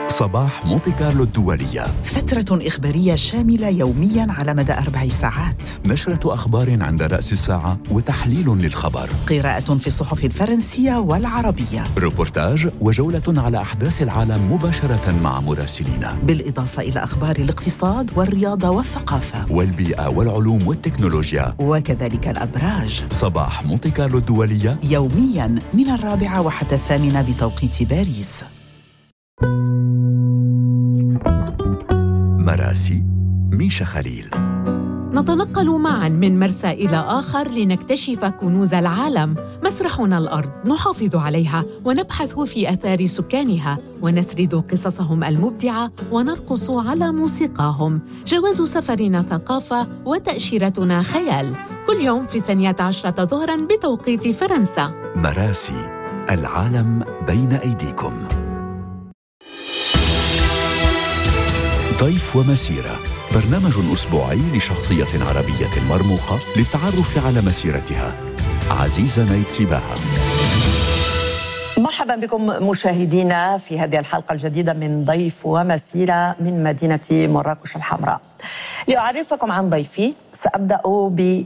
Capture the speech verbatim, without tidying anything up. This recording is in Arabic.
صباح مونتي كارلو الدولية، فترة إخبارية شاملة يومياً على مدى أربع ساعات. نشرة أخبار عند رأس الساعة وتحليل للخبر. قراءة في الصحف الفرنسية والعربية. روبورتاج وجولة على أحداث العالم مباشرة مع مراسلينا. بالإضافة إلى أخبار الاقتصاد والرياضة والثقافة والبيئة والعلوم والتكنولوجيا. وكذلك الأبراج. صباح مونتي كارلو الدولية يومياً من الرابعة وحتى الثامنة بتوقيت باريس. مراسي ميشا خليل. نتنقل معاً من مرسى إلى آخر لنكتشف كنوز العالم. مسرحنا الأرض نحافظ عليها ونبحث في آثار سكانها ونسرد قصصهم المبدعة ونرقص على موسيقاهم. جواز سفرنا ثقافة وتأشيرتنا خيال. كل يوم في الثانية عشرة ظهراً بتوقيت فرنسا. مراسي، العالم بين أيديكم. ضيف ومسيرة، برنامج أسبوعي لشخصية عربية مرموقة للتعرف على مسيرتها. عزيزة نايت سباها. مرحبا بكم مشاهدينا في هذه الحلقة الجديدة من ضيف ومسيرة من مدينة مراكش الحمراء. لأعرفكم عن ضيفي سأبدأ ب